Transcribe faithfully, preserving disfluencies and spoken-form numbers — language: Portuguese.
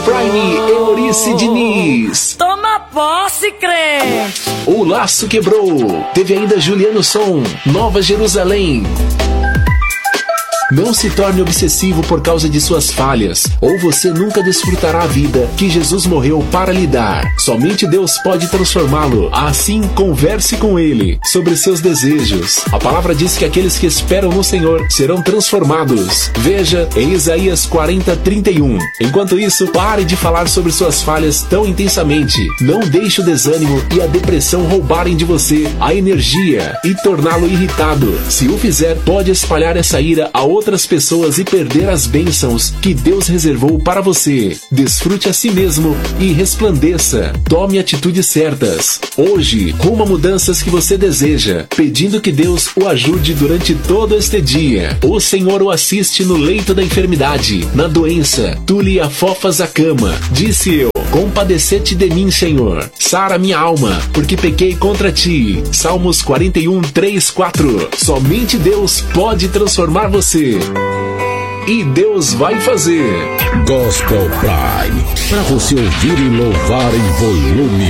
Prime, Eurice Diniz. Toma posse, crente. O Laço Quebrou. Teve ainda Juliano Som, Nova Jerusalém. Não se torne obsessivo por causa de suas falhas, ou você nunca desfrutará a vida que Jesus morreu para lhe dar. Somente Deus pode transformá-lo. Assim, converse com Ele sobre seus desejos. A palavra diz que aqueles que esperam no Senhor serão transformados. Veja em Isaías quarenta, trinta e um. Enquanto isso, pare de falar sobre suas falhas tão intensamente. Não deixe o desânimo e a depressão roubarem de você a energia e torná-lo irritado. Se o fizer, pode espalhar essa ira a outro outras pessoas e perder as bênçãos que Deus reservou para você. Desfrute a si mesmo e resplandeça. Tome atitudes certas. Hoje, rumo a mudanças que você deseja, pedindo que Deus o ajude durante todo este dia. O Senhor o assiste no leito da enfermidade, na doença. Tu lhe afofas a cama. Disse eu: compadecer-te de mim, Senhor. Sara minha alma, porque pequei contra ti. Salmos quarenta e um, três, quatro. Somente Deus pode transformar você. E Deus vai fazer. Gospel Prime, para você ouvir e louvar em volume